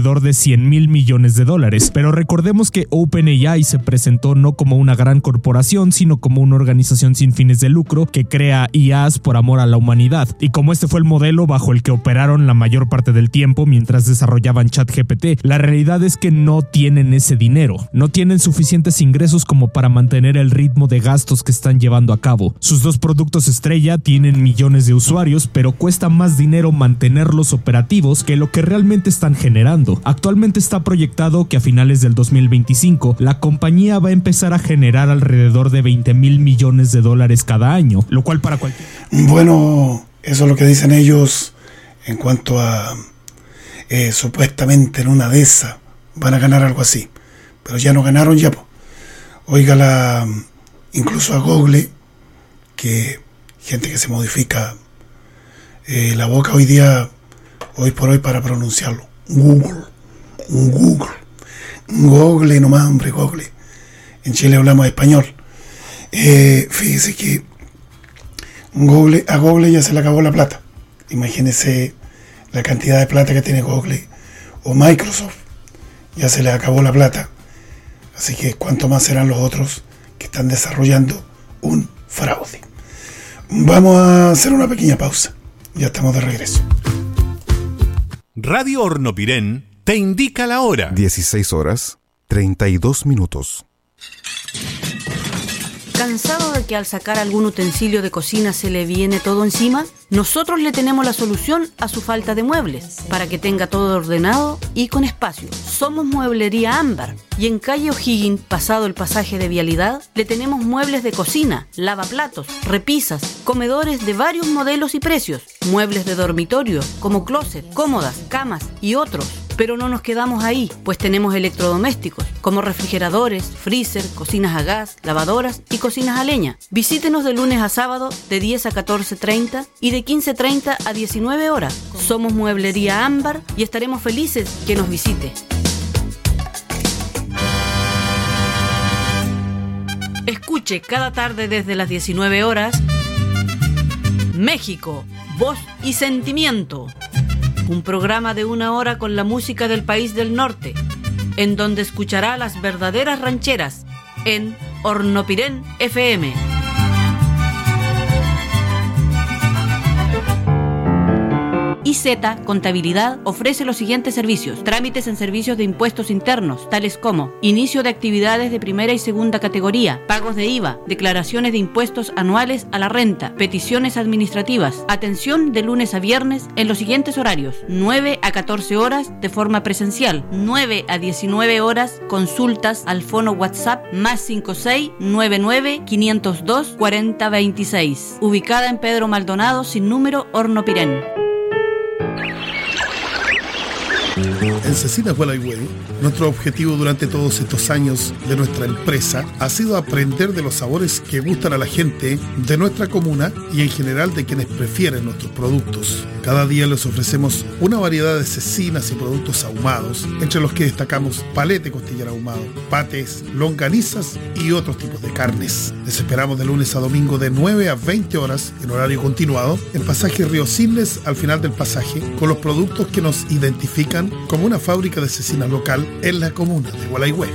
alrededor de $100,000 millones. Pero recordemos que OpenAI se presentó no como una gran corporación, sino como una organización sin fines de lucro que crea IAs por amor a la humanidad. Y como este fue el modelo bajo el que operaron la mayor parte del tiempo mientras desarrollaban ChatGPT, la realidad es que no tienen ese dinero. No tienen suficientes ingresos como para mantener el ritmo de gastos que están llevando a cabo. Sus dos productos estrella tienen millones de usuarios, pero cuesta más dinero mantenerlos operativos que lo que realmente están generando. Actualmente está proyectado que a finales del 2025 la compañía va a empezar a generar alrededor de $20,000 millones cada año, lo cual para cualquier... Bueno, eso es lo que dicen ellos en cuanto a supuestamente en una de esas van a ganar algo así, pero ya no ganaron ya. Óigala, incluso a Google, que gente que se modifica la boca hoy por hoy para pronunciarlo. Google nomás, hombre, Google. En Chile hablamos español. Fíjese que a Google ya se le acabó la plata. Imagínese la cantidad de plata que tiene Google o Microsoft. Ya se le acabó la plata. Así que cuánto más serán los otros que están desarrollando un fraude. Vamos a hacer una pequeña pausa. Ya estamos de regreso. Radio Hornopirén te indica la hora. 16:32. ¿Cansado de que al sacar algún utensilio de cocina se le viene todo encima? Nosotros le tenemos la solución a su falta de muebles, para que tenga todo ordenado y con espacio. Somos Mueblería Ámbar y en calle O'Higgins, pasado el pasaje de vialidad, le tenemos muebles de cocina, lavaplatos, repisas, comedores de varios modelos y precios, muebles de dormitorio como closet, cómodas, camas y otros. Pero no nos quedamos ahí, pues tenemos electrodomésticos como refrigeradores, freezer, cocinas a gas, lavadoras y cocinas a leña. Visítenos de lunes a sábado de 10 a 14:30 y de 15:30 a 19 horas. Somos Mueblería Ámbar y estaremos felices que nos visite. Escuche cada tarde desde las 19 horas México, Voz y Sentimiento. Un programa de 1 hora con la música del país del norte, en donde escuchará las verdaderas rancheras en Hornopirén FM. IZ Contabilidad ofrece los siguientes servicios: trámites en servicios de impuestos internos, tales como inicio de actividades de primera y segunda categoría, pagos de IVA, declaraciones de impuestos anuales a la renta, peticiones administrativas, atención de lunes a viernes en los siguientes horarios: 9 a 14 horas de forma presencial, 9 a 19 horas consultas al fono WhatsApp +56 99 502 4026, ubicada en Pedro Maldonado sin número, Hornopirén. En Cecinas Gualeguay, nuestro objetivo durante todos estos años de nuestra empresa ha sido aprender de los sabores que gustan a la gente de nuestra comuna y en general de quienes prefieren nuestros productos. Cada día les ofrecemos una variedad de cecinas y productos ahumados, entre los que destacamos palete costillar ahumado, patés, longanizas y otros tipos de carnes. Les esperamos de lunes a domingo de 9 a 20 horas en horario continuado en pasaje Río Cisnes, al final del pasaje, con los productos que nos identifican como una fábrica de cecina local en la comuna de Gualeguay.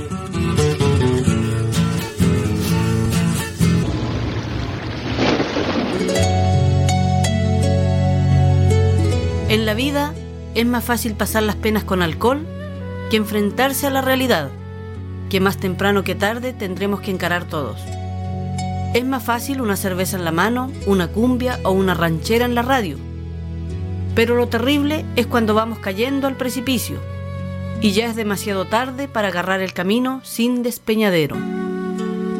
En la vida es más fácil pasar las penas con alcohol que enfrentarse a la realidad, que más temprano que tarde tendremos que encarar todos. Es más fácil una cerveza en la mano, una cumbia o una ranchera en la radio. Pero lo terrible es cuando vamos cayendo al precipicio y ya es demasiado tarde para agarrar el camino sin despeñadero.